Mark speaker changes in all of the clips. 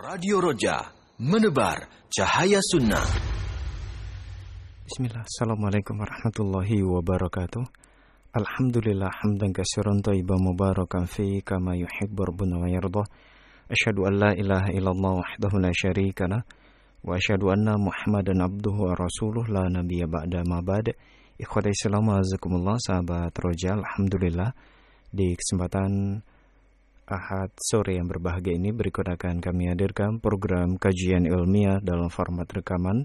Speaker 1: Radio Roja, menebar cahaya sunnah.
Speaker 2: Bismillah, Assalamualaikum warahmatullahi wabarakatuh. Alhamdulillah hamdan katsiran thayyiban mubarakan fi kama yuhibbu rabbuna wa yardah. Asyhadu an la ilaha illallah wahdahu la syarika lah wa asyhadu anna Muhammadan abduhu wa rasuluh la nabiyya ba'da ma ba'd. Ikhwatai Islam azakumullah, sahabat Roja, alhamdulillah di kesempatan Ahad sore yang berbahagia ini berikut akan kami hadirkan program kajian ilmiah dalam format rekaman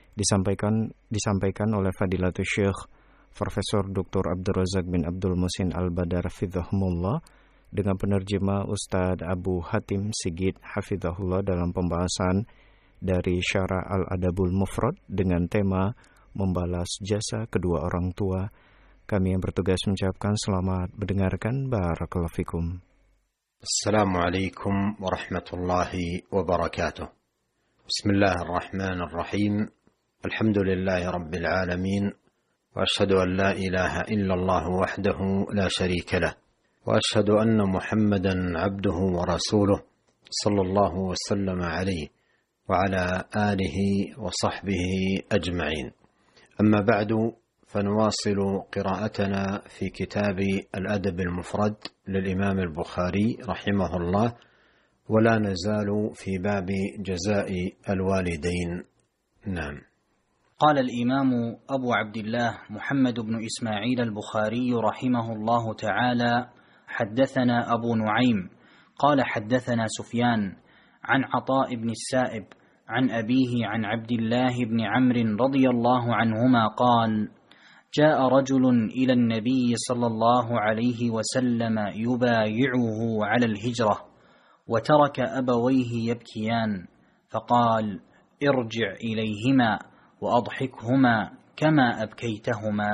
Speaker 2: disampaikan oleh Fadilatul Syekh Profesor Dr. Abdul Razak bin Abdul Muhsin Al-Badar Hafizahumullah dengan penerjemah Ustadz Abu Hatim Sigit Hafizahullah dalam pembahasan dari Syarah Al-Adabul Mufrad dengan tema membalas jasa kedua orang tua. Kami yang bertugas mengucapkan selamat mendengarkan. Barakallahu fikum.
Speaker 3: السلام عليكم ورحمة الله وبركاته. بسم الله الرحمن الرحيم. الحمد لله رب العالمين، وأشهد أن لا إله إلا الله وحده لا شريك له، وأشهد أن محمدا عبده ورسوله صلى الله وسلم عليه وعلى آله وصحبه أجمعين. أما بعد، فنواصل قراءتنا في كتاب الأدب المفرد للإمام البخاري رحمه الله، ولا نزال في باب جزاء الوالدين. نعم.
Speaker 4: قال الإمام أبو عبد الله محمد بن إسماعيل البخاري رحمه الله تعالى: حدثنا أبو نعيم قال حدثنا سفيان عن عطاء بن السائب عن أبيه عن عبد الله بن عمرو رضي الله عنهما قال: جاء رجل إلى النبي صلى الله عليه وسلم يبايعه على الهجرة، وترك أبويه يبكيان، فقال: ارجع إليهما وأضحكهما كما أبكيتهما.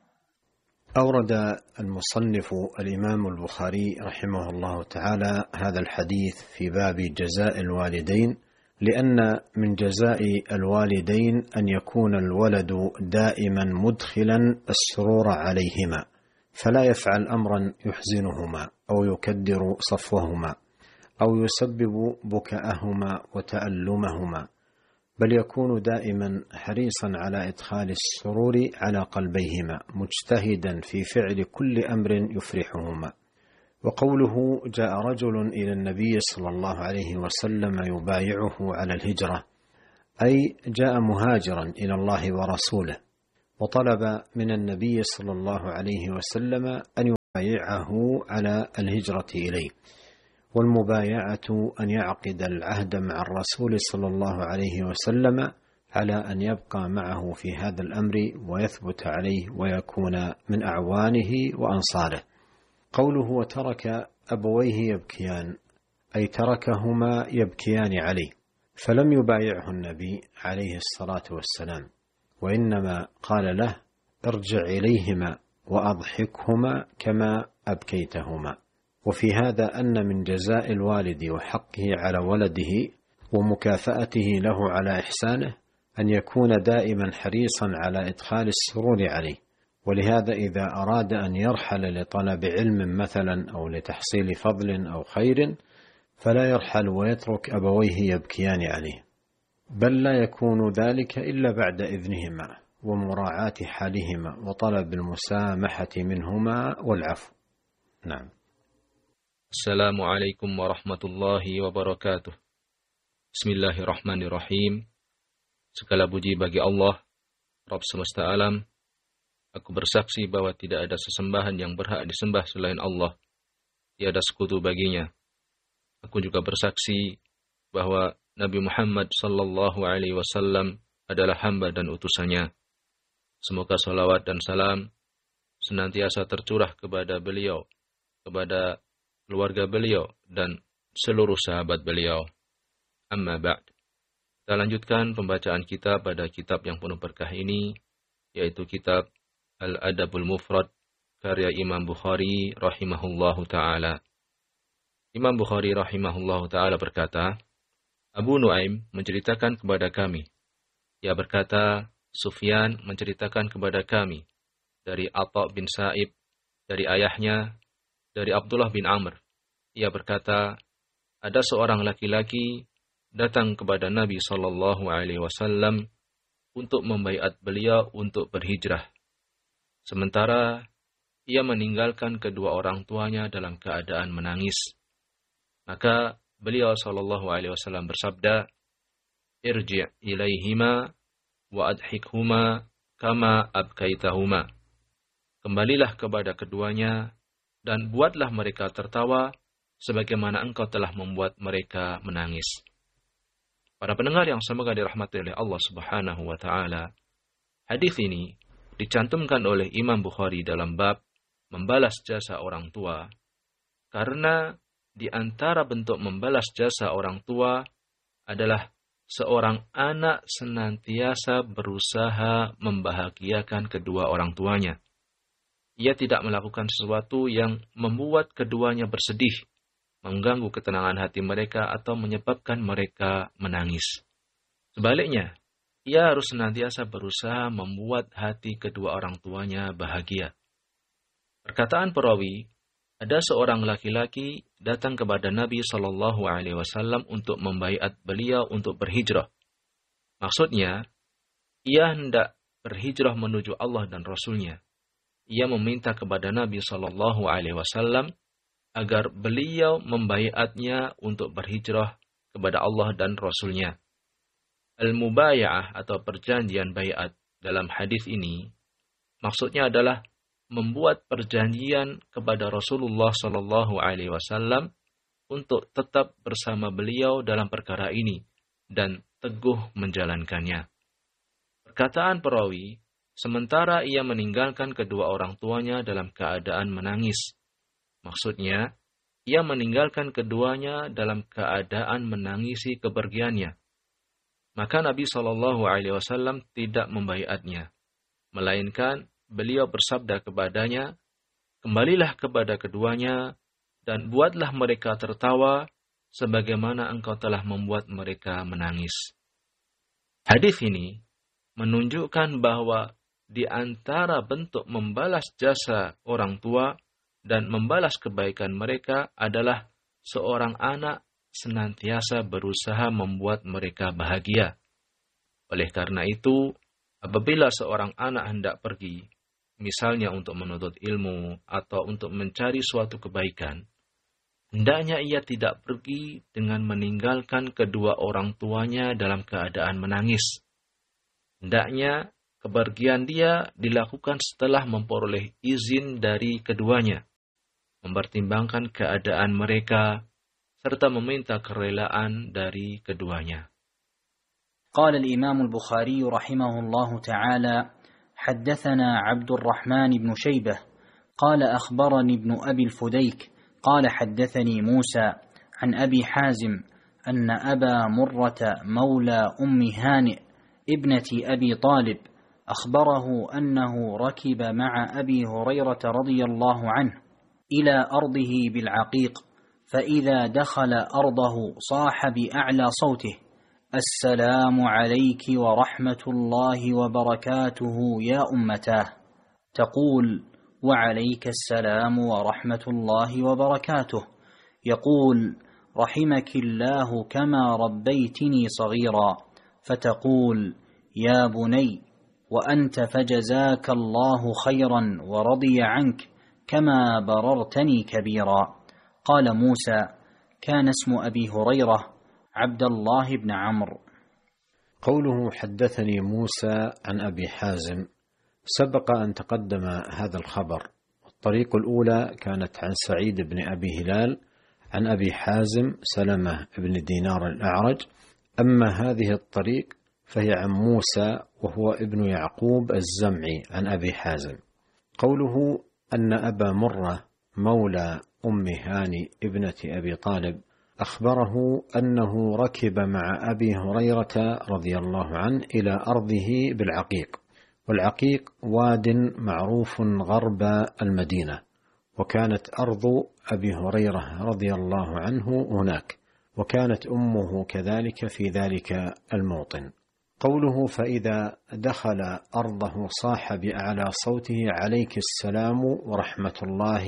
Speaker 3: أورد المصنف الإمام البخاري رحمه الله تعالى هذا الحديث في باب جزاء الوالدين، لأن من جزاء الوالدين أن يكون الولد دائما مدخلا السرور عليهما، فلا يفعل أمرا يحزنهما أو يكدر صفوهما أو يسبب بكاءهما وتألمهما، بل يكون دائما حريصا على إدخال السرور على قلبيهما، مجتهدا في فعل كل أمر يفرحهما. وقوله جاء رجل إلى النبي صلى الله عليه وسلم يبايعه على الهجرة، أي جاء مهاجرا إلى الله ورسوله، وطلب من النبي صلى الله عليه وسلم أن يبايعه على الهجرة إليه. والمبايعة أن يعقد العهد مع الرسول صلى الله عليه وسلم على أن يبقى معه في هذا الأمر ويثبت عليه ويكون من أعوانه وأنصاره. قوله وترك أبويه يبكيان، أي تركهما يبكيان عليه، فلم يبايعه النبي عليه الصلاة والسلام، وإنما قال له: ارجع إليهما وأضحكهما كما أبكيتهما. وفي هذا أن من جزاء الوالد وحقه على ولده ومكافأته له على إحسانه أن يكون دائما حريصا على إدخال السرور عليه. ولهذا إذا أراد أن يرحل لطلب علم مثلا أو لتحصيل فضل أو خير، فلا يرحل ويترك أبويه يبكيان عليه، بل لا يكون ذلك إلا بعد إذنهما ومراعاة حالهما وطلب المسامحة منهما والعفو. نعم.
Speaker 5: Assalamualaikum warahmatullahi wabarakatuh. Bismillahirrahmanirrahim. Segala puji bagi Allah, Rabb semesta alam. Aku bersaksi bahwa tidak ada sesembahan yang berhak disembah selain Allah. Tiada sekutu baginya. Aku juga bersaksi bahwa Nabi Muhammad sallallahu alaihi wasallam adalah hamba dan utusannya. Semoga salawat dan salam senantiasa tercurah kepada beliau, kepada keluarga beliau dan seluruh sahabat beliau. Amma ba'd. Kita lanjutkan pembacaan kita pada kitab yang penuh berkah ini, yaitu kitab Al-Adabul Mufrad karya Imam Bukhari rahimahullahu ta'ala. Imam Bukhari rahimahullahu ta'ala berkata, Abu Nuaim menceritakan kepada kami. Ia berkata, Sufyan menceritakan kepada kami dari Atha bin Sa'ib, dari ayahnya, dari Abdullah bin Amr. Ia berkata, ada seorang laki-laki datang kepada Nabi SAW untuk membaiat beliau untuk berhijrah. Sementara ia meninggalkan kedua orang tuanya dalam keadaan menangis. Maka beliau SAW bersabda, "Irji' ilaihima wa adhikhuma kama abkaitahuma." Kembalilah kepada keduanya dan buatlah mereka tertawa sebagaimana engkau telah membuat mereka menangis. Para pendengar yang semoga dirahmati oleh Allah Subhanahu wa taala, hadis ini dicantumkan oleh Imam Bukhari dalam bab membalas jasa orang tua, karena di antara bentuk membalas jasa orang tua adalah seorang anak senantiasa berusaha membahagiakan kedua orang tuanya. Ia tidak melakukan sesuatu yang membuat keduanya bersedih, mengganggu ketenangan hati mereka atau menyebabkan mereka menangis. Sebaliknya, ia harus senantiasa berusaha membuat hati kedua orang tuanya bahagia. Perkataan perawi, ada seorang laki-laki datang kepada Nabi SAW untuk membaiat beliau untuk berhijrah. Maksudnya, ia hendak berhijrah menuju Allah dan Rasul-Nya. Ia meminta kepada Nabi SAW agar beliau membaiatnya untuk berhijrah kepada Allah dan Rasul-Nya. Al-mubaya'ah atau perjanjian baiat dalam hadis ini maksudnya adalah membuat perjanjian kepada Rasulullah SAW untuk tetap bersama beliau dalam perkara ini dan teguh menjalankannya. Perkataan perawi, sementara ia meninggalkan kedua orang tuanya dalam keadaan menangis. Maksudnya, ia meninggalkan keduanya dalam keadaan menangisi kepergiannya. Maka Nabi SAW tidak membaiatnya, melainkan beliau bersabda kepadanya, "Kembalilah kepada keduanya dan buatlah mereka tertawa sebagaimana engkau telah membuat mereka menangis." Hadis ini menunjukkan bahwa di antara bentuk membalas jasa orang tua dan membalas kebaikan mereka adalah seorang anak senantiasa berusaha membuat mereka bahagia. Oleh karena itu, apabila seorang anak hendak pergi, misalnya untuk menuntut ilmu atau untuk mencari suatu kebaikan, hendaknya ia tidak pergi dengan meninggalkan kedua orang tuanya dalam keadaan menangis. Hendaknya kepergian dia dilakukan setelah memperoleh izin dari keduanya, mempertimbangkan keadaan mereka, serta meminta kerelaan dari keduanya.
Speaker 4: قال الإمام البخاري رحمه الله تعالى: حدثنا عبد الرحمن بن شيبة قال أخبرني ابن أبي الفديك قال حدثني موسى عن أبي حازم أن أبا مرة مولى أم هانئ ابنة أبي طالب أخبره أنه ركب مع أبي هريرة رضي الله عنه إلى أرضه بالعقيق، فإذا دخل أرضه صاح بأعلى صوته: السلام عليك ورحمة الله وبركاته يا أمتاه. تقول: وعليك السلام ورحمة الله وبركاته. يقول: رحمك الله كما ربيتني صغيرا. فتقول: يا بني وأنت فجزاك الله خيرا ورضي عنك كما بررتني كبيرا. قال موسى: كان اسم أبي هريرة عبد الله بن عمرو.
Speaker 3: قوله حدثني موسى عن أبي حازم، سبق أن تقدم هذا الخبر. الطريق الأولى كانت عن سعيد بن أبي هلال عن أبي حازم سلمة بن دينار الأعرج. أما هذه الطريق فهي عن موسى وهو ابن يعقوب الزمعي عن أبي حازم. قوله أن أبا مرة مولى أم هاني ابنة أبي طالب أخبره أنه ركب مع أبي هريرة رضي الله عنه إلى أرضه بالعقيق، والعقيق واد معروف غرب المدينة، وكانت أرض أبي هريرة رضي الله عنه هناك، وكانت أمه كذلك في ذلك الموطن. قوله فإذا دخل أرضه صاح بأعلى صوته: عليك السلام ورحمة الله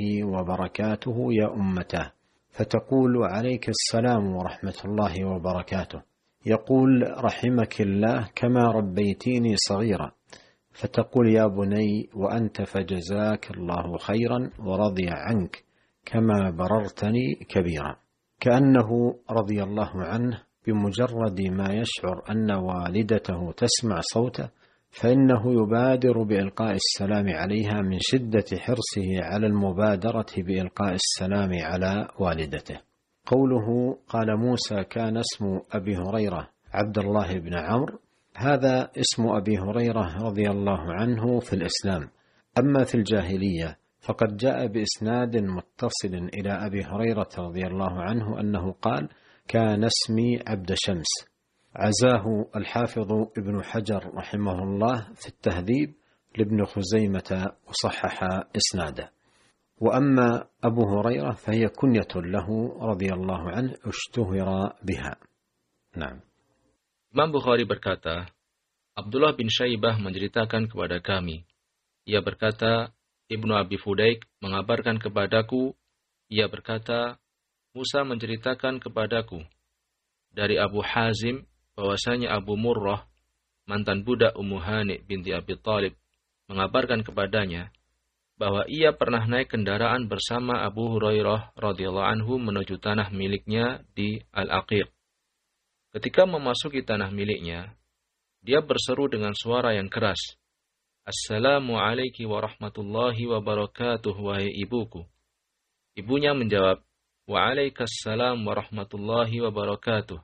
Speaker 3: وبركاته يا أمته. فتقول: عليك السلام ورحمة الله وبركاته. يقول رحمك الله كما ربيتيني صغيرا، فتقول يا بني وأنت فجزاك الله خيرا ورضي عنك كما بررتني كبيرا، كأنه رضي الله عنه بمجرد ما يشعر أن والدته تسمع صوته فإنه يبادر بإلقاء السلام عليها من شدة حرصه على المبادرة بإلقاء السلام على والدته. قوله قال موسى كان اسم أبي هريرة عبد الله بن عمرو، هذا اسم أبي هريرة رضي الله عنه في الإسلام، أما في الجاهلية فقد جاء بإسناد متصل إلى أبي هريرة رضي الله عنه أنه قال كان اسمي عبد شمس. عزاه الحافظ ابن حجر رحمه الله في التهذيب لابن خزيمة وصحح إسناده. وأما أبو هريرة فهي كنية له رضي الله عنه اشتهر بها. نعم.
Speaker 5: Imam Bukhari berkata, Abdullah bin Syaibah menceritakan kepada kami. Ia berkata, Ibnu Abi Fudaik mengabarkan kepadaku. Ia berkata, Musa menceritakan kepadaku dari Abu Hazim bahwasanya Abu Murrah, mantan budak Ummu Hani binti Abi Thalib, mengabarkan kepadanya bahwa ia pernah naik kendaraan bersama Abu Hurairah radhiyallahu anhu menuju tanah miliknya di Al-Aqiq. Ketika memasuki tanah miliknya, dia berseru dengan suara yang keras, Assalamu alayki wa rahmatullahi wa barakatuh, wahai ibuku. Ibunya menjawab, Wa alaikassalam wa rahmatullahi wa barakatuh.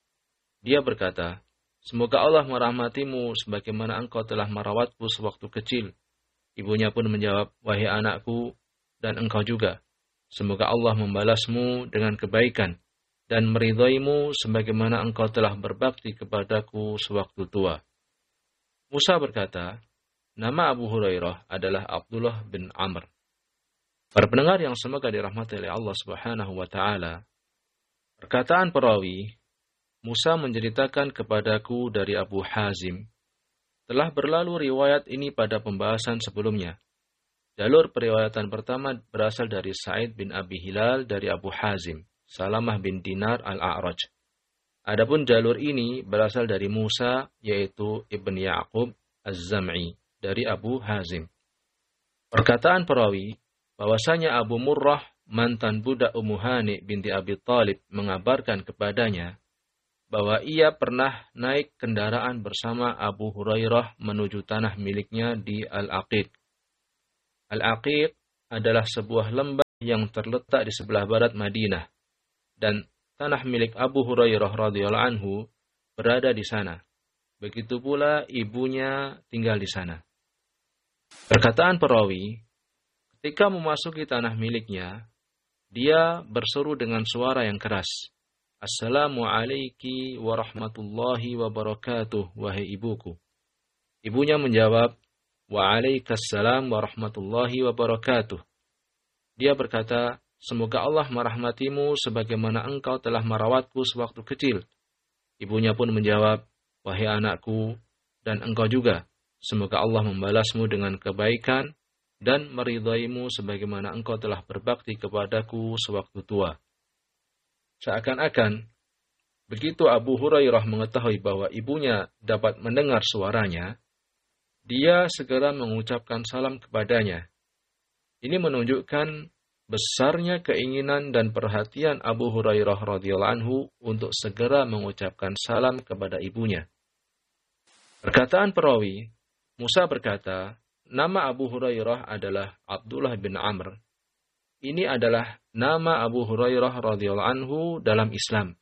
Speaker 5: Dia berkata, Semoga Allah merahmatimu sebagaimana engkau telah merawatku sewaktu kecil. Ibunya pun menjawab, Wahai anakku, dan engkau juga. Semoga Allah membalasmu dengan kebaikan dan meridhoimu sebagaimana engkau telah berbakti kepadaku sewaktu tua. Musa berkata, nama Abu Hurairah adalah Abdullah bin Amr. Para pendengar yang semoga dirahmati oleh Allah Subhanahu wa taala, perkataan perawi, Musa menceritakan kepadaku dari Abu Hazim. Telah berlalu riwayat ini pada pembahasan sebelumnya. Jalur periwayatan pertama berasal dari Sa'id bin Abi Hilal dari Abu Hazim, Salamah bin Dinar al-A'raj. Adapun jalur ini berasal dari Musa, yaitu Ibn Ya'qub az-Zam'i dari Abu Hazim. Perkataan perawi, bahwasanya Abu Murrah, mantan budak Ummu Hani binti Abi Thalib, mengabarkan kepadanya bahwa ia pernah naik kendaraan bersama Abu Hurairah menuju tanah miliknya di Al-Aqiq. Al-Aqiq adalah sebuah lembah yang terletak di sebelah barat Madinah, dan tanah milik Abu Hurairah radhiyallahu anhu berada di sana. Begitu pula ibunya tinggal di sana. Perkataan perawi, ketika memasuki tanah miliknya, dia berseru dengan suara yang keras, Assalamu alayki wa rahmatullahi wa barakatuh, wahai ibuku. Ibunya menjawab, Wa alaikassalam wa rahmatullahi wa barakatuh. Dia berkata, semoga Allah merahmatimu sebagaimana engkau telah merawatku sewaktu kecil. Ibunya pun menjawab, wahai anakku, dan engkau juga. Semoga Allah membalasmu dengan kebaikan dan meridaimu sebagaimana engkau telah berbakti kepadaku sewaktu tua. Seakan-akan, begitu Abu Hurairah mengetahui bahwa ibunya dapat mendengar suaranya, dia segera mengucapkan salam kepadanya. Ini menunjukkan besarnya keinginan dan perhatian Abu Hurairah radhiyallahu anhu untuk segera mengucapkan salam kepada ibunya. Perkataan perawi, Musa berkata, nama Abu Hurairah adalah Abdullah bin Amr. Ini adalah nama Abu Hurairah radhiyallahu anhu dalam Islam.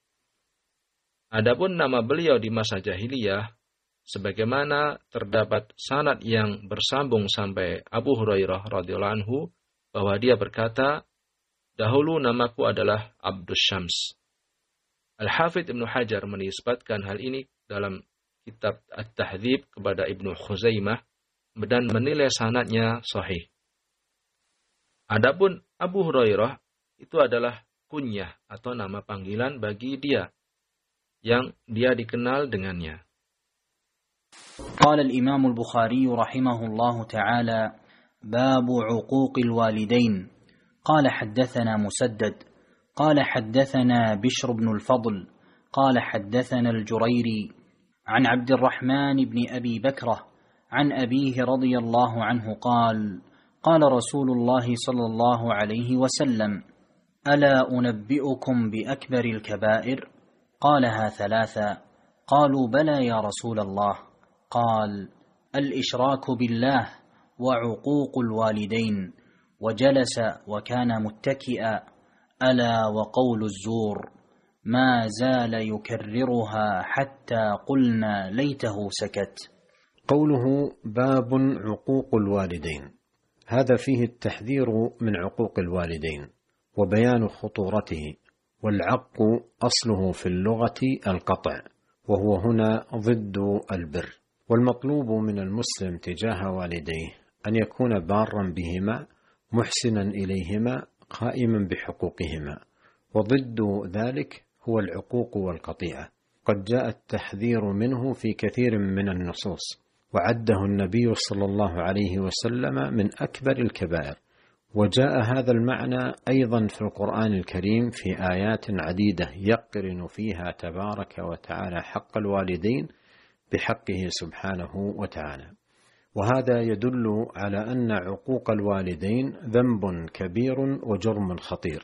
Speaker 5: Adapun nama beliau di masa jahiliyah, sebagaimana terdapat sanad yang bersambung sampai Abu Hurairah radhiyallahu anhu, bahwa dia berkata, dahulu namaku adalah Abdus Syams. Al-Hafidh Ibnu Hajar menisbatkan hal ini dalam kitab At-Tahdzib kepada Ibnu Khuzaimah dan menilai sanadnya sahih. Adapun Abu Hurairah itu adalah kunyah atau nama panggilan bagi dia yang dia dikenal dengannya.
Speaker 4: قال الإمام البخاري رحمه الله تعالى باب عقوق الوالدين قال حدثنا مسدد قال حدثنا بشر بن الفضل قال حدثنا الجريري عن عبد الرحمن بن أبي بكرة عن أبيه رضي الله عنه قال قال رسول الله صلى الله عليه وسلم ألا أنبئكم بأكبر الكبائر؟ قالها ثلاثا. قالوا بلى يا رسول الله. قال الإشراك بالله وعقوق الوالدين. وجلس وكان متكئا. ألا وقول الزور. ما زال يكررها حتى قلنا ليته سكت.
Speaker 3: قوله باب عقوق الوالدين، هذا فيه التحذير من عقوق الوالدين وبيان خطورته. والعق أصله في اللغة القطع، وهو هنا ضد البر. والمطلوب من المسلم تجاه والديه أن يكون بارا بهما محسنا إليهما قائما بحقوقهما، وضد ذلك هو العقوق والقطيعة. قد جاء التحذير منه في كثير من النصوص، وعده النبي صلى الله عليه وسلم من أكبر الكبائر. وجاء هذا المعنى أيضا في القرآن الكريم في آيات عديدة يقرن فيها تبارك وتعالى حق الوالدين بحقه سبحانه وتعالى. وهذا يدل على أن عقوق الوالدين ذنب كبير وجرم خطير،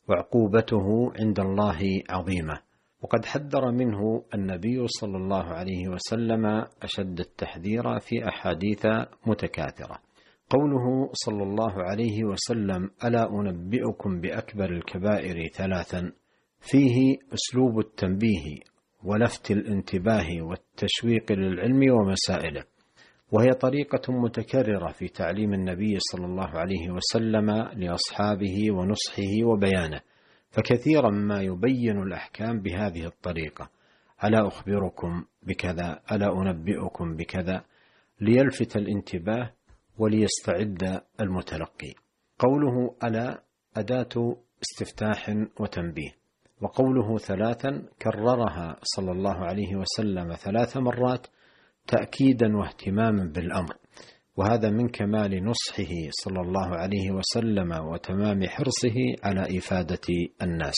Speaker 3: وعقوبته عند الله عظيمة. وقد حذر منه النبي صلى الله عليه وسلم أشد التحذير في أحاديث متكاثرة. قوله صلى الله عليه وسلم ألا أنبئكم بأكبر الكبائر ثلاثا، فيه أسلوب التنبيه ولفت الانتباه والتشويق للعلم ومسائله، وهي طريقة متكررة في تعليم النبي صلى الله عليه وسلم لأصحابه ونصحه وبيانه، فكثيرا ما يبين الأحكام بهذه الطريقة: ألا أخبركم بكذا، ألا أنبئكم بكذا، ليلفت الانتباه وليستعد المتلقي. قوله ألا أداة استفتاح وتنبيه. وقوله ثلاثا كررها صلى الله عليه وسلم 3 مرات تأكيدا واهتماما بالأمر، وهذا من كمال نصحه صلى الله عليه وسلم وتمام حرصه على إفادة الناس.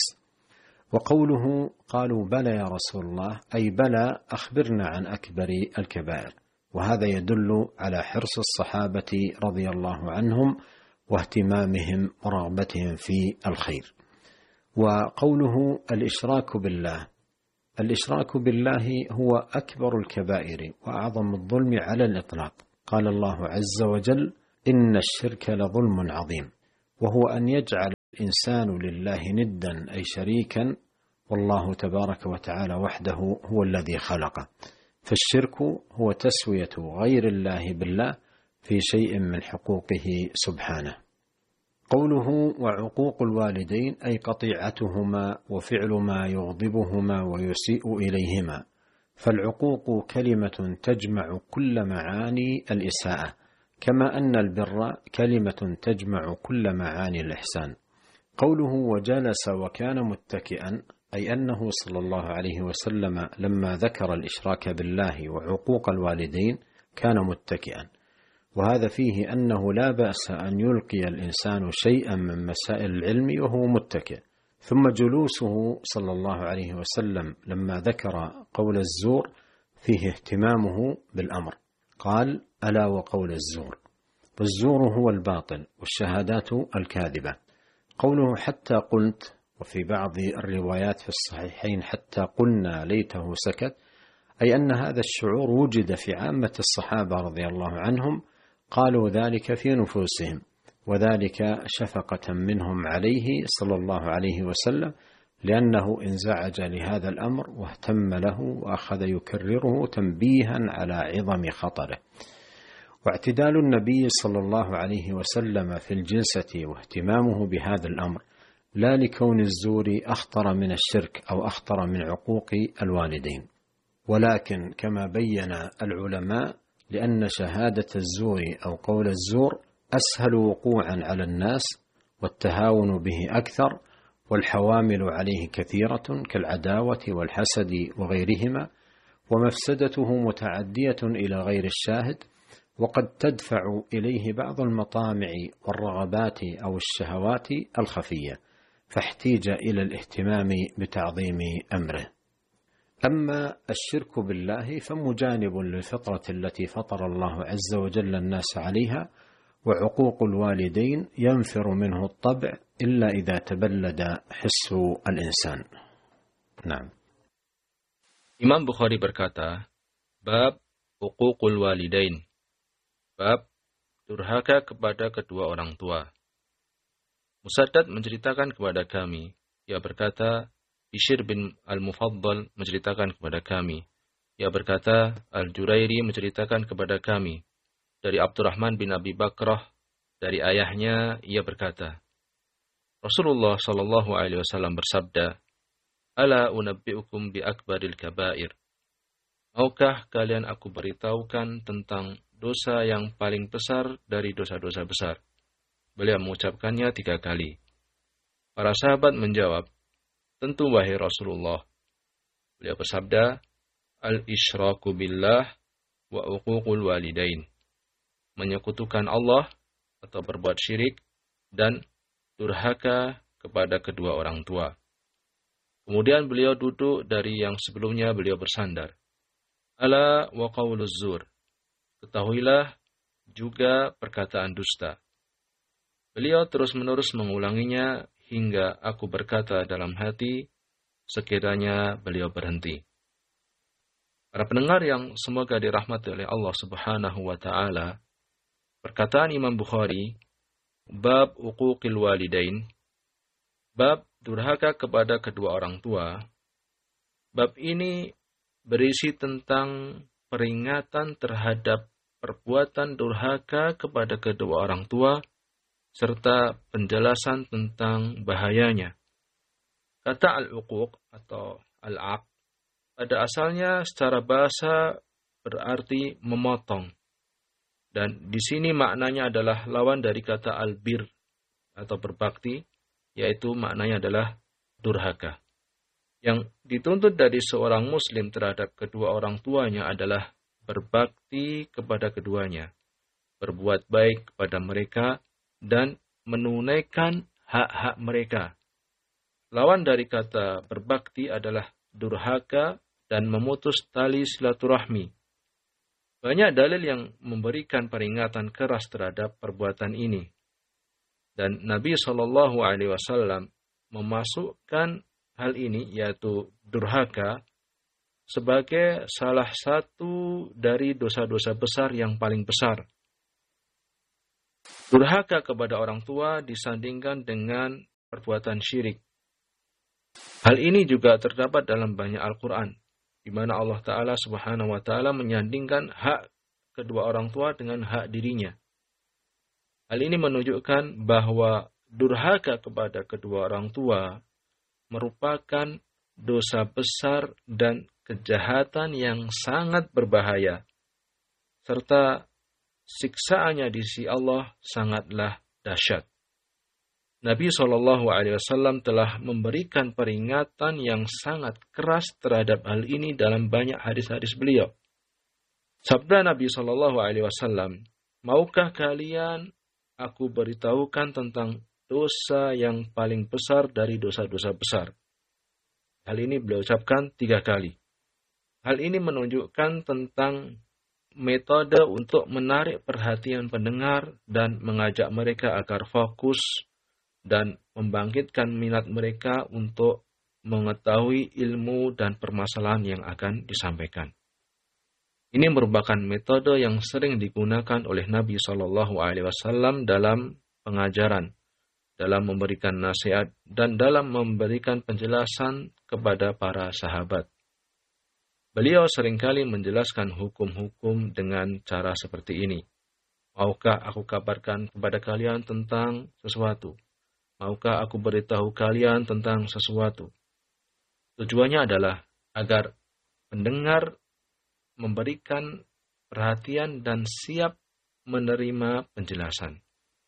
Speaker 3: وقوله قالوا بلى يا رسول الله، أي بلى أخبرنا عن أكبر الكبائر، وهذا يدل على حرص الصحابة رضي الله عنهم واهتمامهم ورغبتهم في الخير. وقوله الإشراك بالله، الإشراك بالله هو أكبر الكبائر وأعظم الظلم على الإطلاق. قال الله عز وجل إن الشرك لظلم عظيم، وهو أن يجعل الإنسان لله ندا أي شريكا، والله تبارك وتعالى وحده هو الذي خلقه. فالشرك هو تسوية غير الله بالله في شيء من حقوقه سبحانه. قوله وعقوق الوالدين أي قطيعتهما وفعل ما يغضبهما ويسيء إليهما. فالعقوق كلمة تجمع كل معاني الإساءة، كما أن البر كلمة تجمع كل معاني الإحسان. قوله وجلس وكان متكئا، أي أنه صلى الله عليه وسلم لما ذكر الإشراك بالله وعقوق الوالدين كان متكئا، وهذا فيه أنه لا بأس أن يلقي الإنسان شيئا من مسائل العلم وهو متكئ. ثم جلوسه صلى الله عليه وسلم لما ذكر قول الزور فيه اهتمامه بالأمر. قال ألا وقول الزور، والزور هو الباطل والشهادات الكاذبة. قوله حتى قلت، وفي بعض الروايات في الصحيحين حتى قلنا ليته سكت، أي أن هذا الشعور وجد في عامة الصحابة رضي الله عنهم، قالوا ذلك في نفوسهم، وذلك شفقة منهم عليه صلى الله عليه وسلم، لأنه انزعج لهذا الأمر واهتم له وأخذ يكرره تنبيها على عظم خطره. واعتدال النبي صلى الله عليه وسلم في الجلسة واهتمامه بهذا الأمر لا لكون الزور أخطر من الشرك أو أخطر من عقوق الوالدين، ولكن كما بين العلماء لأن شهادة الزور أو قول الزور أسهل وقوعا على الناس، والتهاون به أكثر، والحوامل عليه كثيرة كالعداوة والحسد وغيرهما، ومفسدته متعدية إلى غير الشاهد، وقد تدفع إليه بعض المطامع والرغبات أو الشهوات الخفية، فاحتيج إلى الاهتمام بتعظيم أمره. أما الشرك بالله فمجانب للفطرة التي فطر الله عز وجل الناس عليها، وعقوق الوالدين ينفر منه الطبع إلا إذا تبلد حس الإنسان. نعم.
Speaker 5: Imam Bukhari berkata, bab uququl walidain, bab durhaka kepada kedua orang tua. Musaddad menceritakan kepada kami, ia berkata, Bishr bin Al-Mufaddal menceritakan kepada kami. Ia berkata, Al-Jurairi menceritakan kepada kami. Dari Abdurrahman bin Abi Bakrah, dari ayahnya, ia berkata, Rasulullah SAW bersabda, Ala unabbi'ukum bi akbaril kabair. Maukah kalian aku beritahukan tentang dosa yang paling besar dari dosa-dosa besar? Beliau mengucapkannya 3 kali. Para sahabat menjawab, tentu wahai Rasulullah. Beliau bersabda, al-isyraku billah wa uququl walidain. Menyekutukan Allah atau berbuat syirik dan durhaka kepada kedua orang tua. Kemudian beliau duduk dari yang sebelumnya beliau bersandar. Ala wa qauluz zur. Ketahuilah juga perkataan dusta. Beliau terus-menerus mengulanginya hingga aku berkata dalam hati, sekiranya beliau berhenti. Para pendengar yang semoga dirahmati oleh Allah Subhanahu wa Ta'ala, perkataan Imam Bukhari, bab uquqil walidain, bab durhaka kepada kedua orang tua. Bab ini berisi tentang peringatan terhadap perbuatan durhaka kepada kedua orang tua, serta penjelasan tentang bahayanya. Kata al-uquq atau al-aq pada asalnya secara bahasa berarti memotong. Dan di sini maknanya adalah lawan dari kata al-bir atau berbakti, yaitu maknanya adalah durhaka. Yang dituntut dari seorang muslim terhadap kedua orang tuanya adalah berbakti kepada keduanya, berbuat baik kepada mereka, dan menunaikan hak-hak mereka. Lawan dari kata berbakti adalah durhaka dan memutus tali silaturahmi. Banyak dalil yang memberikan peringatan keras terhadap perbuatan ini. Dan Nabi SAW memasukkan hal ini, yaitu durhaka, sebagai salah satu dari dosa-dosa besar yang paling besar. Durhaka kepada orang tua disandingkan dengan perbuatan syirik. Hal ini juga terdapat dalam banyak Al-Quran, di mana Allah Ta'ala Subhanahu wa Ta'ala menyandingkan hak kedua orang tua dengan hak dirinya. Hal ini menunjukkan bahwa durhaka kepada kedua orang tua merupakan dosa besar dan kejahatan yang sangat berbahaya, serta siksaannya di sisi Allah sangatlah dahsyat. Nabi SAW telah memberikan peringatan yang sangat keras terhadap hal ini dalam banyak hadis-hadis beliau. Sabda Nabi SAW, maukah kalian aku beritahukan tentang dosa yang paling besar dari dosa-dosa besar? Hal ini beliau ucapkan 3 kali. Hal ini menunjukkan tentang metode untuk menarik perhatian pendengar dan mengajak mereka agar fokus dan membangkitkan minat mereka untuk mengetahui ilmu dan permasalahan yang akan disampaikan. Ini merupakan metode yang sering digunakan oleh Nabi SAW dalam pengajaran, dalam memberikan nasihat, dan dalam memberikan penjelasan kepada para sahabat. Beliau seringkali menjelaskan hukum-hukum dengan cara seperti ini. Maukah aku kabarkan kepada kalian tentang sesuatu? Maukah aku beritahu kalian tentang sesuatu? Tujuannya adalah agar pendengar memberikan perhatian dan siap menerima penjelasan.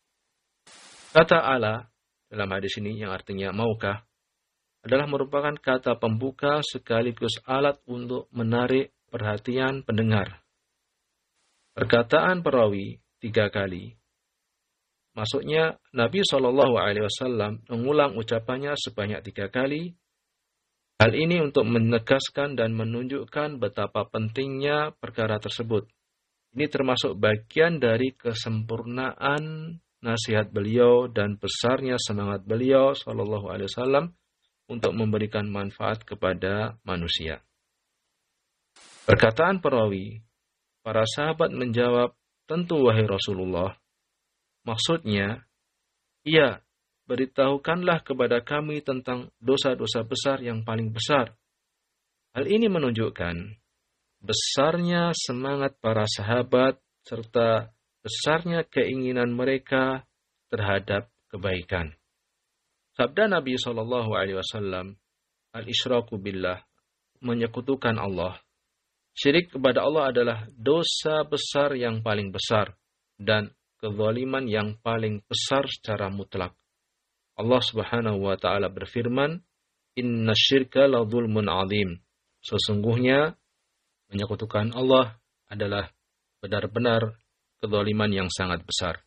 Speaker 5: Kata ala dalam hadis ini yang artinya maukah adalah merupakan kata pembuka sekaligus alat untuk menarik perhatian pendengar. Perkataan perawi 3 kali. Maksudnya, Nabi SAW mengulang ucapannya sebanyak 3 kali, Hal ini untuk menegaskan dan menunjukkan betapa pentingnya perkara tersebut. Ini termasuk bagian dari kesempurnaan nasihat beliau dan besarnya semangat beliau sallallahu alaihi wasallam untuk memberikan manfaat kepada manusia. Perkataan perawi, para sahabat menjawab, tentu wahai Rasulullah. Maksudnya, iya, beritahukanlah kepada kami tentang dosa-dosa besar yang paling besar. Hal ini menunjukkan besarnya semangat para sahabat serta besarnya keinginan mereka terhadap kebaikan. Sabda Nabi SAW, al-isyraku billah, menyekutukan Allah. Syirik kepada Allah adalah dosa besar yang paling besar dan kezaliman yang paling besar secara mutlak. Allah Subhanahu wa taala berfirman, "Inna syirka la dzulmun 'adzim." Sesungguhnya menyekutukan Allah adalah benar-benar kezaliman yang sangat besar.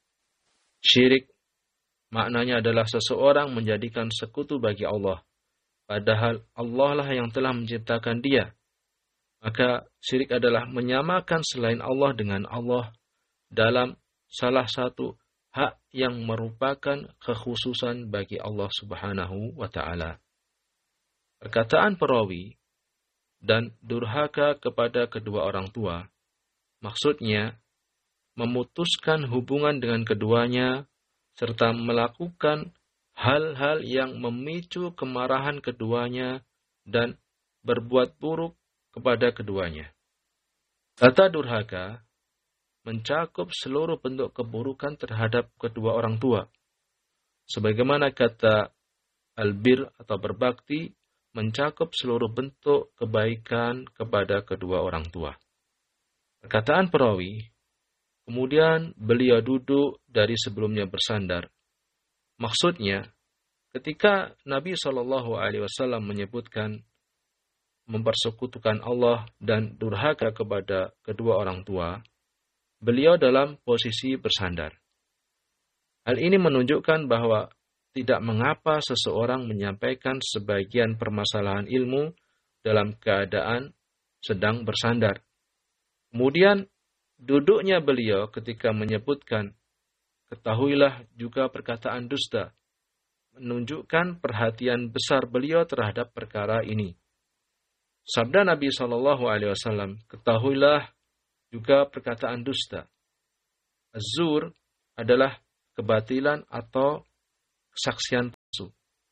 Speaker 5: Syirik maknanya adalah seseorang menjadikan sekutu bagi Allah, padahal Allah lah yang telah menciptakan dia. Maka syirik adalah menyamakan selain Allah dengan Allah dalam salah satu hak yang merupakan kekhususan bagi Allah Subhanahu wa ta'ala. Perkataan perawi dan durhaka kepada kedua orang tua, maksudnya memutuskan hubungan dengan keduanya serta melakukan hal-hal yang memicu kemarahan keduanya dan berbuat buruk kepada keduanya. Kata durhaka mencakup seluruh bentuk keburukan terhadap kedua orang tua. Sebagaimana kata albir atau berbakti mencakup seluruh bentuk kebaikan kepada kedua orang tua. Perkataan perawi, kemudian beliau duduk dari sebelumnya bersandar. Maksudnya, ketika Nabi SAW menyebutkan mempersekutukan Allah dan durhaka kepada kedua orang tua, beliau dalam posisi bersandar. Hal ini menunjukkan bahwa tidak mengapa seseorang menyampaikan sebagian permasalahan ilmu dalam keadaan sedang bersandar. Kemudian duduknya beliau ketika menyebutkan, ketahuilah juga perkataan dusta, menunjukkan perhatian besar beliau terhadap perkara ini. Sabda Nabi SAW, ketahuilah juga perkataan dusta. Az-zur adalah kebatilan atau kesaksian palsu.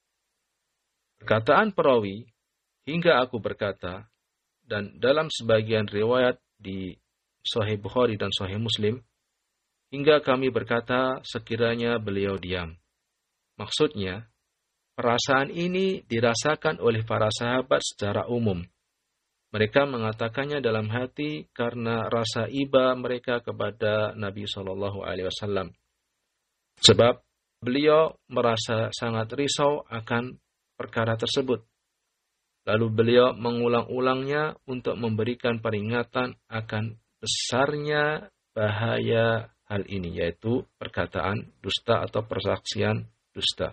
Speaker 5: Perkataan perawi, hingga aku berkata, dan dalam sebagian riwayat di Sahih Bukhari dan Sahih Muslim, hingga kami berkata sekiranya beliau diam. Maksudnya, perasaan ini dirasakan oleh para sahabat secara umum. Mereka mengatakannya dalam hati karena rasa iba mereka kepada Nabi SAW. Sebab beliau merasa sangat risau akan perkara tersebut. Lalu beliau mengulang-ulangnya untuk memberikan peringatan akan besarnya bahaya hal ini, yaitu perkataan dusta atau persaksian dusta.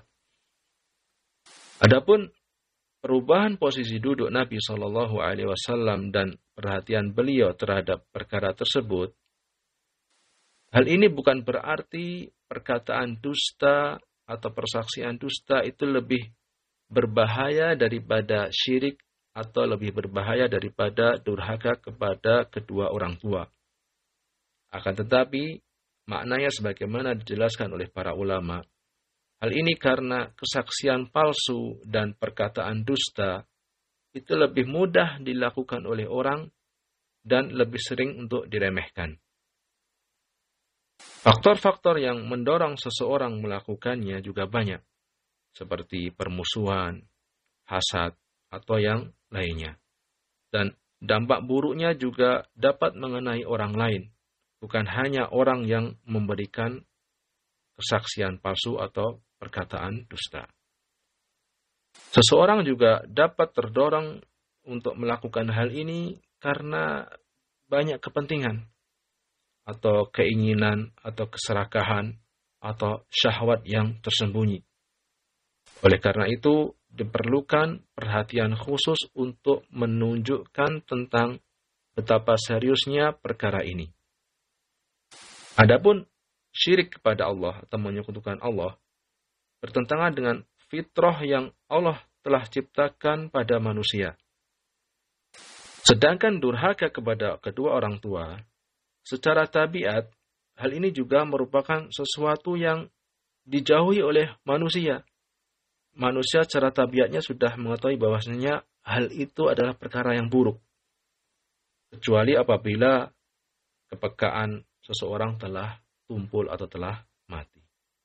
Speaker 5: Adapun perubahan posisi duduk Nabi SAW dan perhatian beliau terhadap perkara tersebut, hal ini bukan berarti perkataan dusta atau persaksian dusta itu lebih berbahaya daripada syirik atau lebih berbahaya daripada durhaka kepada kedua orang tua. Akan tetapi, maknanya sebagaimana dijelaskan oleh para ulama, hal ini karena kesaksian palsu dan perkataan dusta itu lebih mudah dilakukan oleh orang dan lebih sering untuk diremehkan. Faktor-faktor yang mendorong seseorang melakukannya juga banyak, seperti permusuhan, hasad, atau yang lainnya. Dan dampak buruknya juga dapat mengenai orang lain, bukan hanya orang yang memberikan kesaksian palsu atau perkataan dusta. Seseorang juga dapat terdorong untuk melakukan hal ini karena banyak kepentingan atau keinginan atau keserakahan atau syahwat yang tersembunyi. Oleh karena itu, diperlukan perhatian khusus untuk menunjukkan tentang betapa seriusnya perkara ini. Adapun syirik kepada Allah atau menyekutukan Allah bertentangan dengan fitrah yang Allah telah ciptakan pada manusia. Sedangkan durhaka kepada kedua orang tua, secara tabiat, hal ini juga merupakan sesuatu yang dijauhi oleh manusia. Manusia secara tabiatnya sudah mengetahui bahwasanya hal itu adalah perkara yang buruk. Kecuali apabila kepekaan seseorang telah tumpul atau telah mati.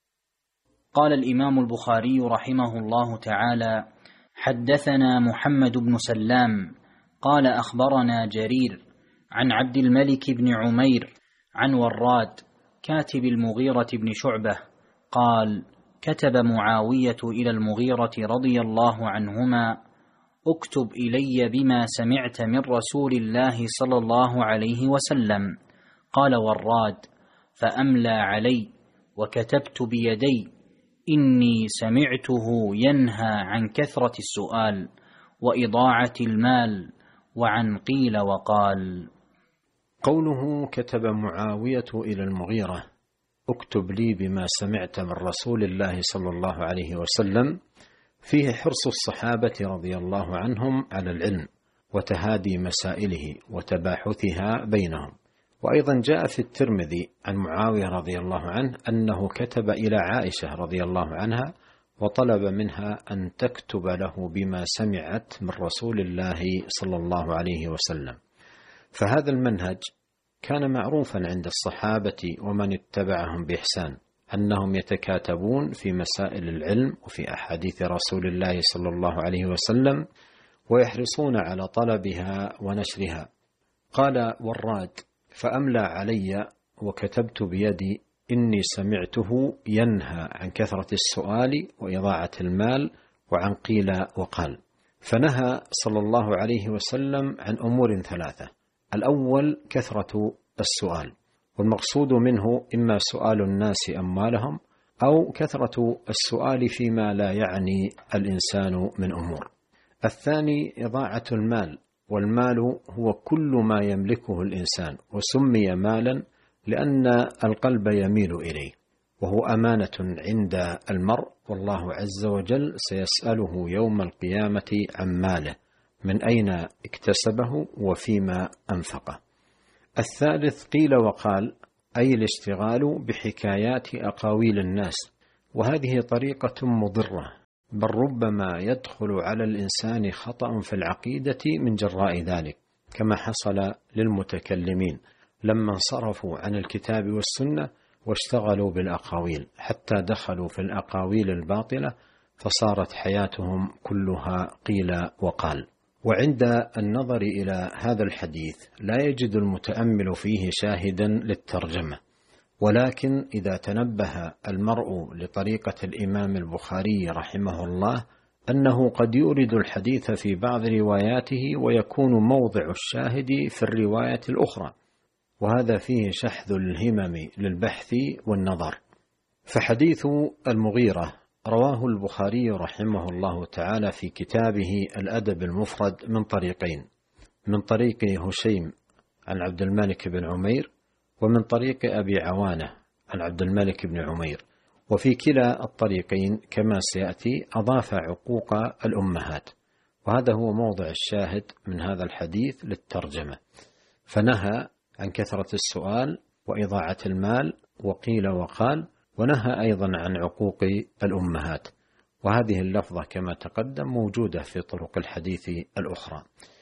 Speaker 4: قال الإمام البخاري رحمه الله تعالى: حدثنا محمد بن سلام قال أخبرنا جرير عن عبد الملك بن عمير عن وراد كاتب المغيرة بن شعبة قال: كتب معاوية إلى المغيرة رضي الله عنهما: اكتب إلي بما سمعت من رسول الله صلى الله عليه وسلم. قال وراد: فأملى علي وكتبت بيدي: إني سمعته ينهى عن كثرة السؤال وإضاعة المال وعن قيل وقال.
Speaker 3: قوله كتب معاوية إلى المغيرة: اكتب لي بما سمعت من رسول الله صلى الله عليه وسلم، فيه حرص الصحابة رضي الله عنهم على العلم وتهادي مسائله وتباحثها بينهم. وأيضا جاء في الترمذي عن معاوية رضي الله عنه أنه كتب إلى عائشة رضي الله عنها وطلب منها أن تكتب له بما سمعت من رسول الله صلى الله عليه وسلم. فهذا المنهج كان معروفا عند الصحابة ومن اتبعهم بإحسان، أنهم يتكاتبون في مسائل العلم وفي أحاديث رسول الله صلى الله عليه وسلم ويحرصون على طلبها ونشرها. قال وراد: فأملى علي وكتبت بيدي: إني سمعته ينهى عن كثرة السؤال وإضاعة المال وعن قيل وقال. فنهى صلى الله عليه وسلم عن أمور ثلاثة: الأول كثرة السؤال، والمقصود منه إما سؤال الناس أموالهم أو كثرة السؤال فيما لا يعني الإنسان من أمور. الثاني إضاعة المال، والمال هو كل ما يملكه الإنسان، وسمي مالا لأن القلب يميل إليه، وهو أمانة عند المرء، والله عز وجل سيسأله يوم القيامة عن ماله، من أين اكتسبه وفيما أنفقه. الثالث قيل وقال، أي الاشتغال بحكايات أقاويل الناس، وهذه طريقة مضرة، بل ربما يدخل على الإنسان خطأ في العقيدة من جراء ذلك، كما حصل للمتكلمين لما انصرفوا عن الكتاب والسنة واشتغلوا بالأقاويل حتى دخلوا في الأقاويل الباطلة، فصارت حياتهم كلها قيل وقال. وعند النظر إلى هذا الحديث لا يجد المتأمل فيه شاهدا للترجمة، ولكن إذا تنبه المرء لطريقة الإمام البخاري رحمه الله أنه قد يورد الحديث في بعض رواياته ويكون موضع الشاهد في الرواية الأخرى، وهذا فيه شحذ الهمم للبحث والنظر. فحديث المغيرة رواه البخاري رحمه الله تعالى في كتابه الأدب المفرد من طريقين: من طريق هشيم عن عبد الملك بن عمير، ومن طريق أبي عوانة عن عبد الملك بن عمير. وفي كلا الطريقين كما سيأتي أضاف عقوق الأمهات، وهذا هو موضع الشاهد من هذا الحديث للترجمة. فنهى عن كثرة السؤال وإضاعة المال وقيل وقال، ونهى أيضا عن عقوق الأمهات، وهذه اللفظة كما تقدم موجودة في طرق الحديث الأخرى.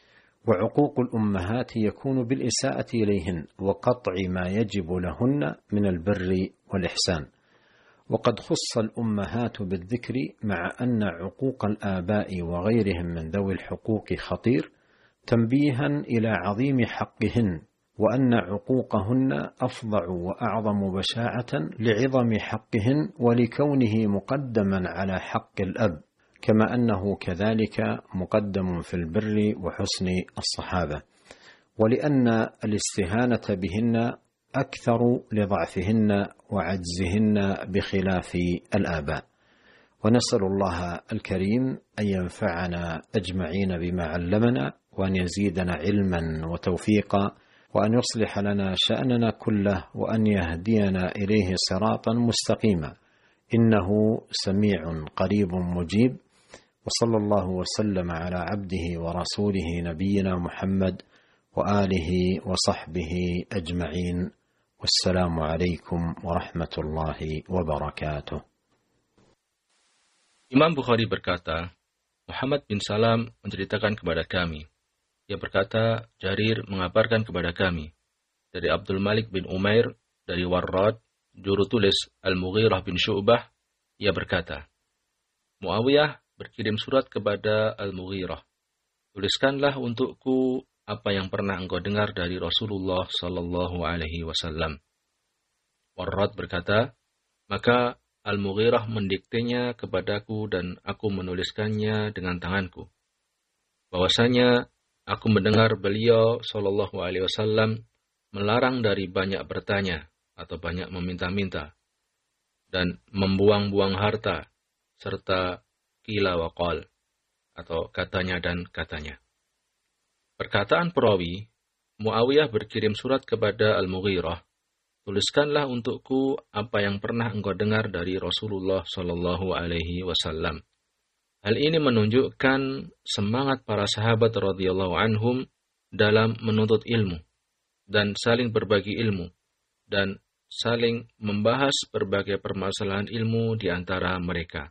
Speaker 3: وعقوق الأمهات يكون بالإساءة إليهن وقطع ما يجب لهن من البر والإحسان. وقد خص الأمهات بالذكر، مع أن عقوق الآباء وغيرهم من ذوي الحقوق خطير، تنبيها إلى عظيم حقهن، وأن عقوقهن أفظع وأعظم بشاعة لعظم حقهن ولكونه مقدما على حق الأب، كما أنه كذلك مقدم في البر وحسن الصحابة، ولأن الاستهانة بهن أكثر لضعفهن وعجزهن بخلاف الآباء. ونسأل الله الكريم أن ينفعنا أجمعين بما علمنا وأن يزيدنا علما وتوفيقا وأن يصلح لنا شأننا كله وأن يهدينا إليه صراطا مستقيما إنه سميع قريب مجيب وصلى الله وسلم على عبده ورسوله نبينا محمد وآله وصحبه أجمعين والسلام عليكم ورحمة الله وبركاته.
Speaker 5: Imam Bukhari berkata, Muhammad bin Salam menceritakan kepada kami. Ia berkata, Jarir mengabarkan kepada kami dari Abdul Malik bin Umair, dari Warrad, juru tulis Al-Mughirah bin Syu'bah. Ia berkata, Muawiyah berkirim surat kepada Al-Mughirah. Tuliskanlah untukku apa yang pernah engkau dengar dari Rasulullah sallallahu alaihi wasallam. Warrad berkata, maka Al-Mughirah mendiktenya kepadaku dan aku menuliskannya dengan tanganku. Bahwasanya aku mendengar beliau sallallahu alaihi wasallam melarang dari banyak bertanya atau banyak meminta-minta dan membuang-buang harta serta qila wa qal atau katanya dan katanya. Perkataan perawi, Muawiyah berkirim surat kepada Al-Mughirah. Tuliskanlah untukku apa yang pernah engkau dengar dari Rasulullah sallallahu alaihi wasallam. Hal ini menunjukkan semangat para sahabat radhiyallahu anhum dalam menuntut ilmu dan saling berbagi ilmu dan saling membahas berbagai permasalahan ilmu di antara mereka.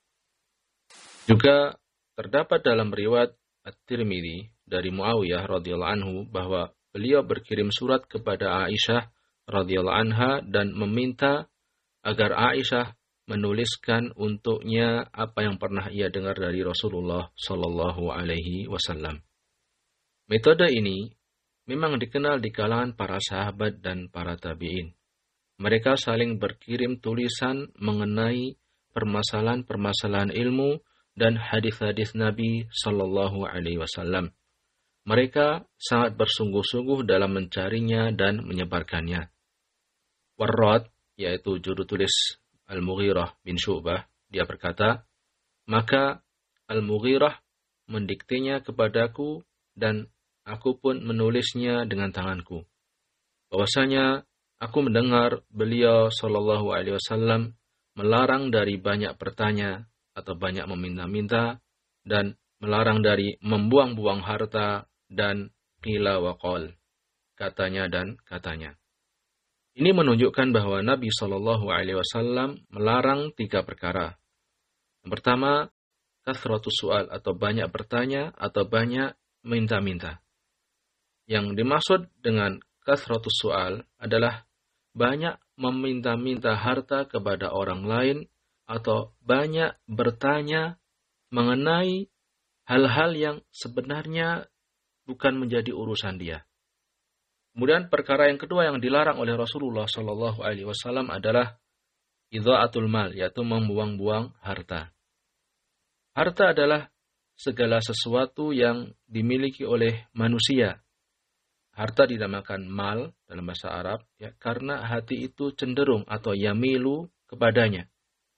Speaker 5: Juga terdapat dalam riwayat At-Tirmidzi dari Muawiyah radhiyallahu anhu bahwa beliau berkirim surat kepada Aisyah radhiyallahu anha dan meminta agar Aisyah menuliskan untuknya apa yang pernah ia dengar dari Rasulullah sallallahu alaihi wasallam. Metode ini memang dikenal di kalangan para sahabat dan para tabi'in. Mereka saling berkirim tulisan mengenai permasalahan-permasalahan ilmu dan hadis-hadis Nabi sallallahu alaihi wasallam. Mereka sangat bersungguh-sungguh dalam mencarinya dan menyebarkannya. Warrad, yaitu juru tulis Al-Mughirah bin Syu'bah, dia berkata, maka Al-Mughirah mendiktenya kepadaku dan aku pun menulisnya dengan tanganku. Bahwasanya aku mendengar beliau sallallahu alaihi wasallam melarang dari banyak bertanya atau banyak meminta-minta dan melarang dari membuang-buang harta dan qila wa qal, katanya dan katanya. Ini menunjukkan bahwa Nabi sallallahu alaihi wasallam melarang 3 perkara. Yang pertama, kathratus su'al atau banyak bertanya atau banyak minta-minta. Yang dimaksud dengan kathratus su'al adalah banyak meminta-minta harta kepada orang lain atau banyak bertanya mengenai hal-hal yang sebenarnya bukan menjadi urusan dia. Kemudian perkara yang kedua yang dilarang oleh Rasulullah sallallahu alaihi wasallam adalah idha'atul mal, yaitu membuang-buang harta. Harta adalah segala sesuatu yang dimiliki oleh manusia. Harta dinamakan mal dalam bahasa Arab ya, karena hati itu cenderung atau yamilu kepadanya.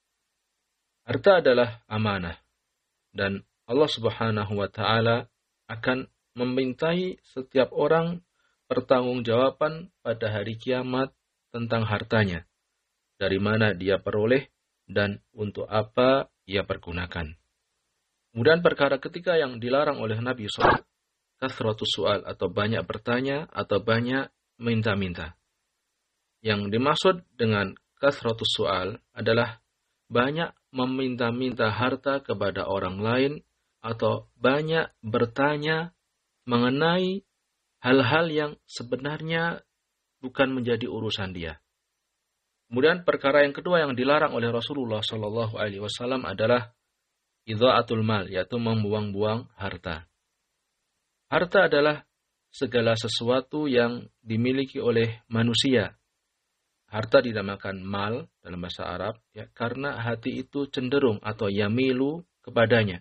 Speaker 5: Harta adalah amanah dan Allah Subhanahu wa taala akan memintai setiap orang pertanggungjawaban pada hari kiamat tentang hartanya, dari mana dia peroleh dan untuk apa ia pergunakan. Kemudian perkara ketiga yang dilarang oleh Nabi SAW, kathratus su'al atau banyak bertanya atau banyak minta-minta. Yang dimaksud dengan kathratus su'al adalah banyak meminta-minta harta kepada orang lain atau banyak bertanya mengenai hal-hal yang sebenarnya bukan menjadi urusan dia. Kemudian perkara yang kedua yang dilarang oleh Rasulullah sallallahu alaihi wasallam adalah idha'atul mal, yaitu membuang-buang harta. Harta adalah segala sesuatu yang dimiliki oleh manusia. Harta dinamakan mal dalam bahasa Arab ya, karena hati itu cenderung atau yamilu kepadanya.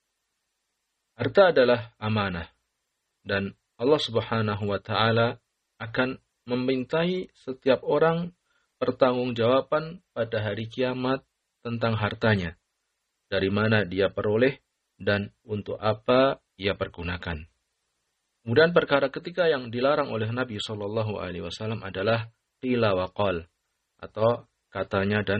Speaker 5: Harta adalah amanah dan Allah Subhanahu wa taala akan memintai setiap orang pertanggungjawaban pada hari kiamat tentang hartanya, dari mana dia peroleh, dan untuk apa ia pergunakan. Kemudian perkara ketiga yang dilarang oleh Nabi SAW adalah qila wa qal, atau katanya dan